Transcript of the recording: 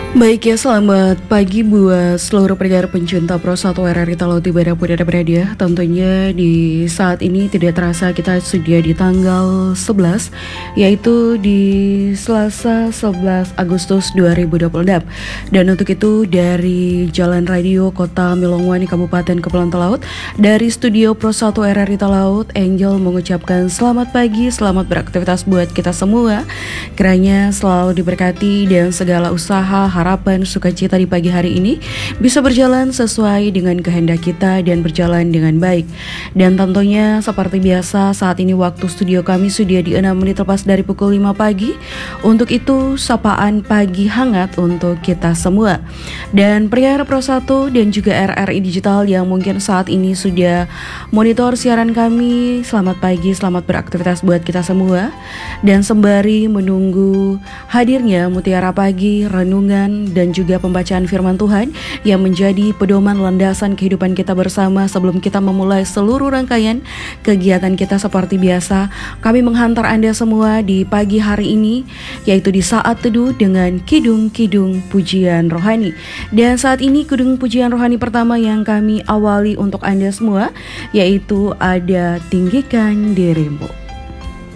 Baik ya, selamat pagi buat seluruh pendengar pencinta Pro 1 RRI Talaut dimanapun Anda berada. Tentunya di saat ini tidak terasa kita sudah di tanggal 11, yaitu di Selasa 11 Agustus 2026. Dan untuk itu dari Jalan Radio Kota Milongwani Kabupaten Kepulauan Talaut, dari studio Pro 1 RRI Talaut, Angel mengucapkan selamat pagi, selamat beraktivitas buat kita semua. Kiranya selalu diberkati dan segala usaha, harapan, sukacita di pagi hari ini bisa berjalan sesuai dengan kehendak kita dan berjalan dengan baik. Dan tentunya seperti biasa saat ini waktu studio kami sudah di 6 menit lepas dari pukul 5 pagi. Untuk itu sapaan pagi hangat untuk kita semua. Dan pria Pro 1 dan juga RRI Digital yang mungkin saat ini sudah monitor siaran kami, selamat pagi, selamat beraktivitas buat kita semua. Dan sembari menunggu hadirnya Mutiara Pagi, renungan dan juga pembacaan firman Tuhan yang menjadi pedoman landasan kehidupan kita bersama sebelum kita memulai seluruh rangkaian kegiatan kita seperti biasa, kami menghantar Anda semua di pagi hari ini, yaitu di saat teduh dengan kidung-kidung pujian rohani. Dan saat ini kidung pujian rohani pertama yang kami awali untuk Anda semua, yaitu ada Tinggikan Dirimu.